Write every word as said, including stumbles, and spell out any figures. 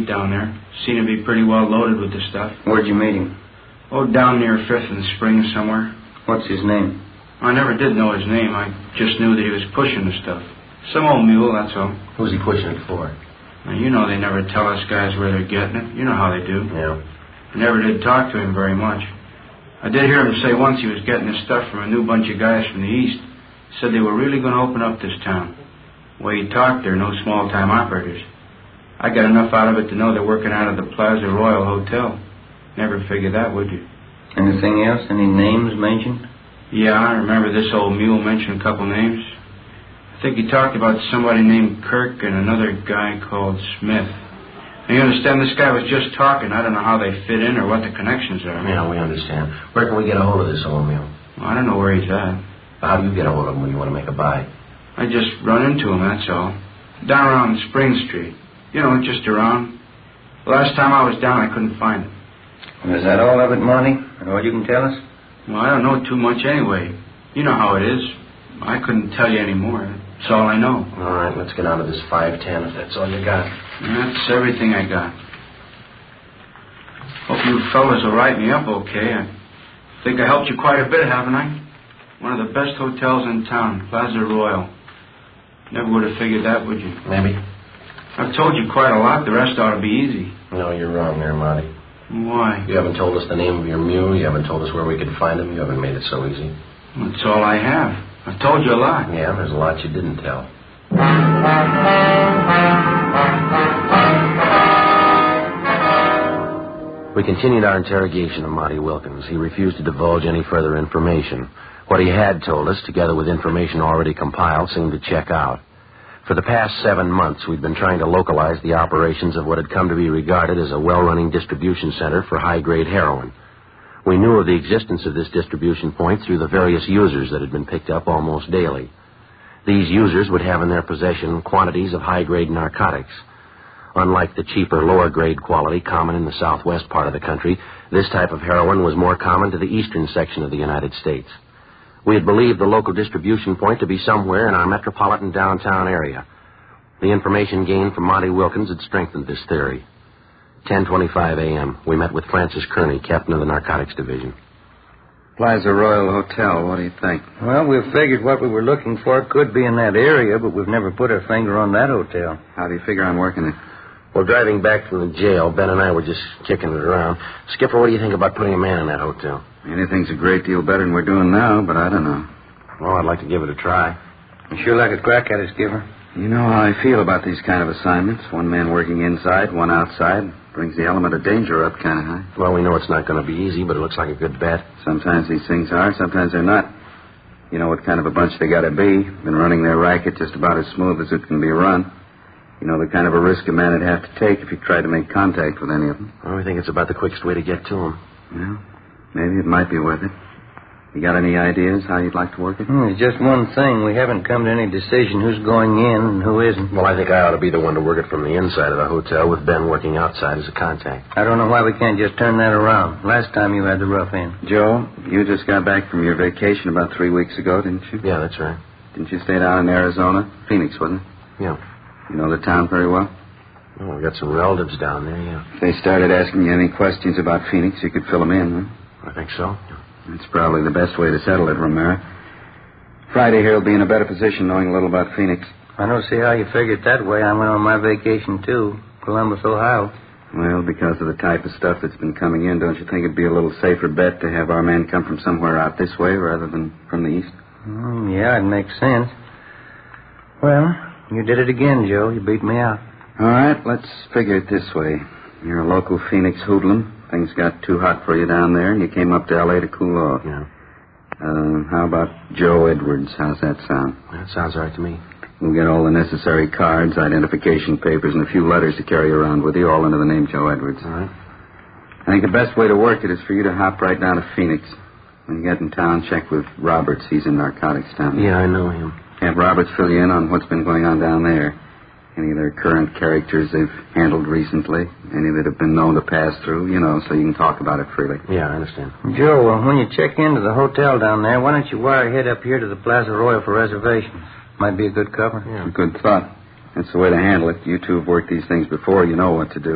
down there. Seemed to be pretty well loaded with the stuff. Where'd you meet him? Oh, down near Fifth and Spring somewhere. What's his name? I never did know his name. I just knew that he was pushing the stuff. Some old mule, that's all. Who's he pushing it for? Now, you know they never tell us guys where they're getting it. You know how they do. Yeah. I never did talk to him very much. I did hear him say once he was getting his stuff from a new bunch of guys from the east. Said they were really going to open up this town. The way he talked, they're no small-time operators. I got enough out of it to know they're working out of the Plaza Royal Hotel. Never figured that, would you? Anything else? Any names mentioned? Yeah, I remember this old mule mentioned a couple names. I think he talked about somebody named Kirk and another guy called Smith. Now, you understand, this guy was just talking. I don't know how they fit in or what the connections are. Yeah, we understand. Where can we get a hold of this old mule? Well, I don't know where he's at. How do you get a hold of him when you want to make a buy? I just run into him, that's all. Down around Spring Street. You know, just around. The last time I was down, I couldn't find him. And is that all of it, Monty? All you can tell us? Well, I don't know too much anyway. You know how it is. I couldn't tell you any more. That's all I know. All right, let's get on to this five ten if that's all you got. And that's everything I got. Hope you fellas will write me up okay. I think I helped you quite a bit, haven't I? One of the best hotels in town, Plaza Royal. Never would have figured that, would you? Maybe. I've told you quite a lot. The rest ought to be easy. No, you're wrong there, Monty. Why? You haven't told us the name of your mule. You haven't told us where we could find him. You haven't made it so easy. That's all I have. I've told you a lot. Yeah, there's a lot you didn't tell. We continued our interrogation of Monty Wilkins. He refused to divulge any further information. What he had told us, together with information already compiled, seemed to check out. For the past seven months, we'd been trying to localize the operations of what had come to be regarded as a well-running distribution center for high-grade heroin. We knew of the existence of this distribution point through the various users that had been picked up almost daily. These users would have in their possession quantities of high-grade narcotics. Unlike the cheaper, lower-grade quality common in the southwest part of the country, this type of heroin was more common to the eastern section of the United States. We had believed the local distribution point to be somewhere in our metropolitan downtown area. The information gained from Monty Wilkins had strengthened this theory. ten twenty-five a.m. We met with Francis Kearney, captain of the Narcotics Division. Plaza Royal Hotel, what do you think? Well, we've figured what we were looking for could be in that area, but we've never put our finger on that hotel. How do you figure on working it? Well, driving back from the jail, Ben and I were just kicking it around. Skipper, what do you think about putting a man in that hotel? Anything's a great deal better than we're doing now, but I don't know. Well, I'd like to give it a try. You sure like a crack at it, Skipper? You know how I feel about these kind of assignments. One man working inside, one outside. Brings the element of danger up kind of high. Well, we know it's not going to be easy, but it looks like a good bet. Sometimes these things are, sometimes they're not. You know what kind of a bunch they got to be. Been running their racket just about as smooth as it can be run. You know the kind of a risk a man would have to take if he tried to make contact with any of them. Well, we think it's about the quickest way to get to them. Well, maybe it might be worth it. You got any ideas how you'd like to work it? Hmm, it's just one thing. We haven't come to any decision who's going in and who isn't. Well, I think I ought to be the one to work it from the inside of the hotel with Ben working outside as a contact. I don't know why we can't just turn that around. Last time you had the rough end. Joe, you just got back from your vacation about three weeks ago, didn't you? Yeah, that's right. Didn't you stay down in Arizona? Phoenix, wasn't it? Yeah. You know the town very well? Oh, we've got some relatives down there, yeah. If they started asking you any questions about Phoenix, you could fill them in, huh? I think so. That's probably the best way to settle it, Romero. Friday here will be in a better position knowing a little about Phoenix. I don't see how you figured that way. I went on my vacation, too. Columbus, Ohio. Well, because of the type of stuff that's been coming in, don't you think it'd be a little safer bet to have our men come from somewhere out this way rather than from the east? Mm, yeah, it makes sense. Well, you did it again, Joe. You beat me out. All right, let's figure it this way. You're a local Phoenix hoodlum. Things got too hot for you down there, and you came up to L A to cool off. Yeah. Uh, how about Joe Edwards? How's that sound? That sounds all right to me. We'll get all the necessary cards, identification papers, and a few letters to carry around with you, all under the name Joe Edwards. All right. I think the best way to work it is for you to hop right down to Phoenix. When you get in town, check with Roberts. He's in narcotics town. Yeah, I know him. Have Roberts fill you in on what's been going on down there. Any of their current characters they've handled recently. Any that have been known to pass through, you know, so you can talk about it freely. Yeah, I understand. Joe, well, when you check into the hotel down there, why don't you wire ahead up here to the Plaza Royal for reservations? Might be a good cover. Yeah. Good thought. That's the way to handle it. You two have worked these things before. You know what to do.